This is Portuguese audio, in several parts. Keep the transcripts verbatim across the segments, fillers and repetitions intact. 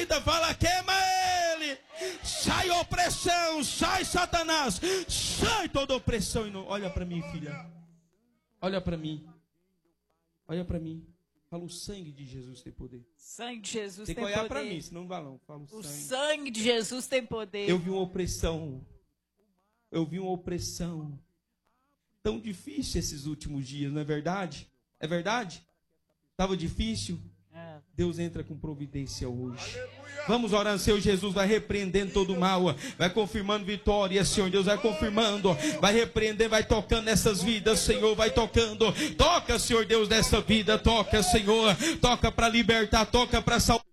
vida, fala, queima ele. Sai opressão, sai Satanás, sai toda opressão. Olha para mim, filha. Olha para mim. Olha para mim. Fala, o sangue de Jesus tem poder. Sangue de Jesus tem, tem poder. Tem que olhar para mim, senão não vai não. Fala, o, o sangue. sangue de Jesus tem poder. Eu vi uma opressão. Eu vi uma opressão. Tão difícil esses últimos dias, não é verdade? É verdade? Estava difícil? É. Deus entra com providência hoje. Vamos orando, Senhor Jesus, vai repreendendo todo o mal, vai confirmando vitória, Senhor Deus, vai confirmando, vai repreendendo, vai tocando nessas vidas, Senhor, vai tocando, toca, Senhor Deus, nessa vida, toca, Senhor, toca para libertar, toca para salvar.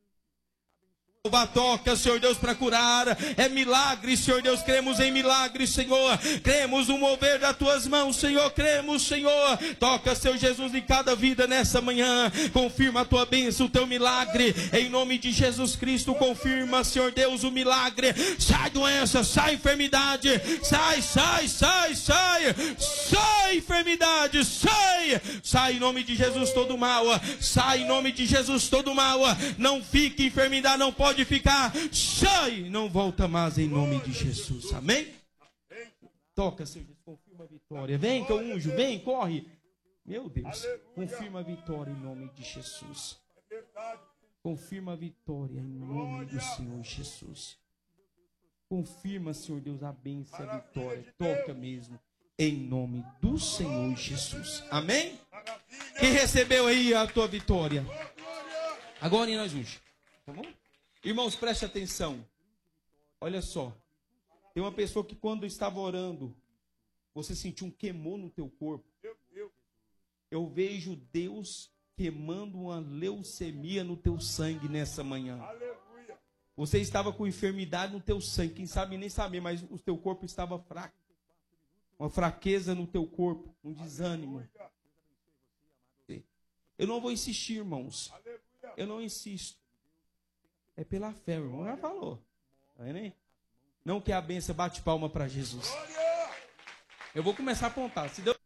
Toca, Senhor Deus, para curar. É milagre, Senhor Deus. Cremos em milagre, Senhor. Cremos no mover das tuas mãos, Senhor. Cremos, Senhor. Toca, Senhor Jesus, em cada vida nessa manhã. Confirma a tua bênção, o teu milagre. Em nome de Jesus Cristo, confirma, Senhor Deus, o milagre. Sai doença, sai enfermidade. Sai, sai, sai, sai. Sai enfermidade, sai. Sai em nome de Jesus todo mal. Sai em nome de Jesus todo mal. Não fique enfermidade, não pode ficar, sai, não volta mais em nome de Jesus, amém? Toca, Senhor Jesus, confirma a vitória, vem que eu unjo, vem, corre, meu Deus, confirma a vitória em nome de Jesus, confirma a vitória em nome do Senhor Jesus, confirma, Senhor Deus, a bênção, a vitória, toca mesmo, em nome do Senhor Jesus, amém? Quem recebeu aí a tua vitória? Agora nós unge, tá bom? Irmãos, preste atenção. Olha só. Tem uma pessoa que quando estava orando, você sentiu um queimou no teu corpo. Eu vejo Deus queimando uma leucemia no teu sangue nessa manhã. Você estava com enfermidade no teu sangue. Quem sabe nem saber, mas o teu corpo estava fraco. Uma fraqueza no teu corpo. Um desânimo. Eu não vou insistir, irmãos. Eu não insisto. É pela fé, o irmão já falou. Não que a benção bate palma para Jesus. Eu vou começar a apontar. Se Deus